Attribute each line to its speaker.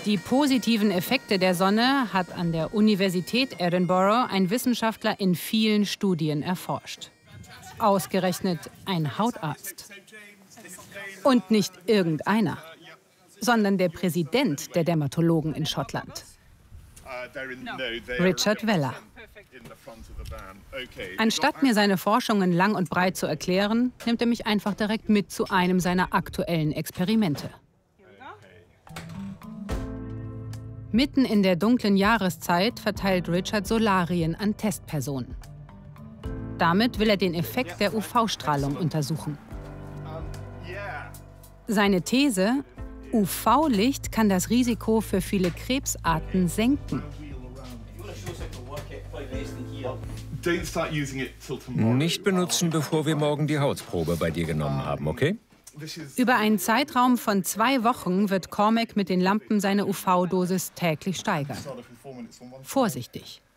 Speaker 1: Die positiven Effekte der Sonne hat an der Universität Edinburgh ein Wissenschaftler in vielen Studien erforscht. Ausgerechnet ein Hautarzt. Und nicht irgendeiner, sondern der Präsident der Dermatologen in Schottland. Richard Weller. Anstatt mir seine Forschungen lang und breit zu erklären, nimmt er mich einfach direkt mit zu einem seiner aktuellen Experimente. Mitten in der dunklen Jahreszeit verteilt Richard Solarien an Testpersonen. Damit will er den Effekt der UV-Strahlung untersuchen. Seine These: UV-Licht kann das Risiko für viele Krebsarten senken.
Speaker 2: Nicht benutzen, bevor wir morgen die Hautprobe bei dir genommen haben, okay?
Speaker 1: Über einen Zeitraum von 2 Wochen wird Cormac mit den Lampen seine UV-Dosis täglich steigern. Vorsichtig.